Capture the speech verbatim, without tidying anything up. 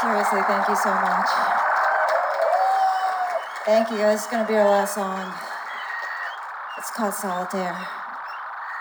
Seriously, thank you so much. Thank you. This is gonna be our last song. It's called Solitaire.